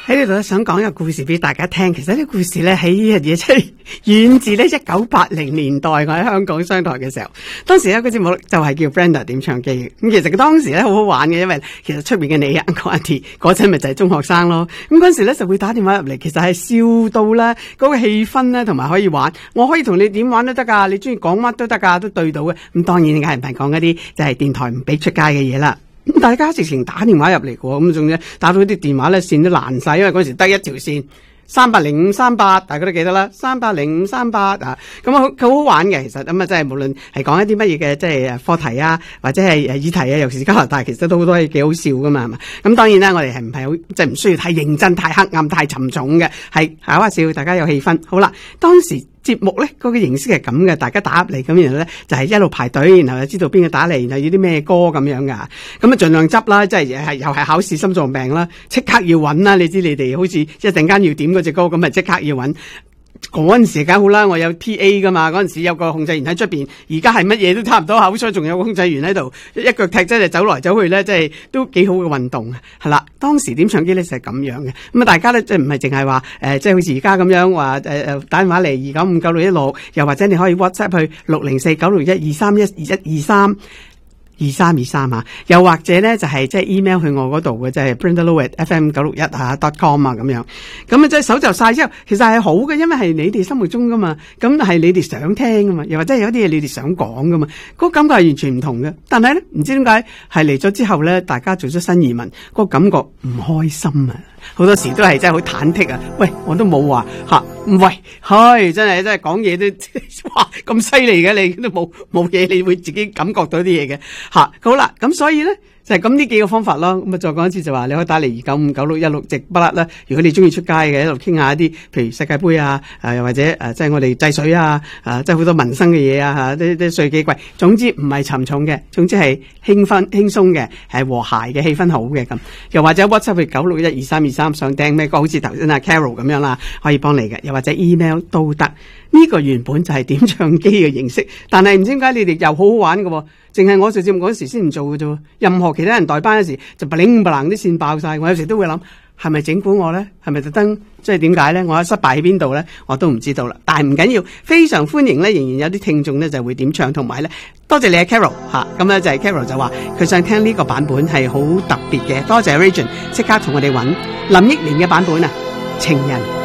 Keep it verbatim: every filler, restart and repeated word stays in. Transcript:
喺呢度咧想講一個故事俾大家聽。其實呢個故事咧喺呢日嘢出遠自呢一九八零年代，我喺香港商台嘅時候，當時有個節目就係叫 Brenda 點唱機嘅。咁其實佢當時咧好好玩嘅，因為其實出面嘅你啊，Uncle Auntie 嗰陣咪就係中學生咯。咁嗰陣時咧就會打電話入嚟，其實係笑到咧嗰個氣氛咧，同埋可以玩。我可以同你點玩都得噶，你中意講乜都得噶，都對到嘅。咁當然梗係唔係講一啲就係電台唔俾出街嘅嘢啦。咁大家直情打電話入嚟嘅，咁仲要打到啲電話咧線都爛晒，因為嗰時得一條線，三八零五三八，大家都記得啦，三八零五三八啊，咁啊佢好玩嘅，其實咁啊，即係無論係講一啲乜嘢嘅，即係課題啊，或者係誒議題啊，尤其是加拿大，其實都好多嘢幾好笑噶嘛，係嘛？咁當然啦，我哋係唔係好即係唔需要太認真、太黑暗、太沉重嘅，係搞下笑，大家有氣氛。好啦，當時節目咧嗰個形式係咁嘅，大家打入嚟咁，然後咧就係一路排隊，然後就知道邊個打嚟，然後要啲咩歌咁樣噶，咁啊盡量執啦，即係係又係考試心臟病啦，即刻要揾啦，你知你哋好似一陣間要點嗰隻歌咁啊，即刻要揾。嗰陣時梗好啦，我有 P A 噶嘛，嗰陣時有個控制員喺出邊，而家係乜嘢都差唔多，好彩仲有個控制員喺度，一腳踢即係走來走去咧，即係都幾好嘅運動啊，係啦。當時點唱機咧就係咁樣嘅，咁啊大家咧即係唔係淨係話誒，即係好似而家咁樣話誒誒打電話嚟二九五九六一六，又或者你可以 WhatsApp 去六零四九六一二三一二一二三。二三二三啊，又或者咧就係即係 email 去我嗰度嘅，即係 brenda low at f m 九六一啊 dot com 啊咁樣，咁啊即係搜集晒之後，其實係好嘅，因為係你哋心目中噶嘛，咁係你哋想聽噶嘛，又或者有啲嘢你哋想講噶嘛，嗰個感覺係完全唔同嘅。但係咧唔知點解係嚟咗之後咧，大家做咗新移民，嗰個感覺唔開心啊，好多時都係真係好忐忑啊。喂，我都冇話吓，喂，係真係真係講嘢都哇咁犀利嘅，你都冇冇嘢，你會自己感覺到啲嘢嘅。吓，好啦，咁所以咧就係咁呢幾個方法咯。咁啊，再講一次就話你可以打嚟二九五九六一六直不甩啦。如果你中意出街嘅，一路傾下一啲，譬如世界盃啊，誒又或者誒即係我哋制水啊，誒即係好多民生嘅嘢啊吓，啲啲稅幾貴。總之唔係沉重嘅，總之係輕分輕鬆嘅，係和諧嘅氣氛好嘅咁。又或者 WhatsApp 去九六一二三二三想聽咩歌，好似頭先阿 Carol 咁樣啦，可以幫你嘅。又或者 email 都得。呢個原本就係點唱機嘅形式，但係唔知點解你哋又好好玩嘅，淨係我做節目嗰時先唔做嘅啫。任何其他人代班嗰時就不靈不靈啲線爆晒，我有時都會諗係咪整蠱我咧？係咪特登？即係點解咧？我失敗喺邊度咧？我都唔知道啦。但係唔緊要，非常歡迎咧，仍然有啲聽眾咧就會點唱，同埋咧多謝你啊 Carol 吓，咁咧就係 Carol 就話佢想聽呢個版本係好特別嘅，多謝 Region 即刻同我哋揾林憶蓮嘅版本啊，情人。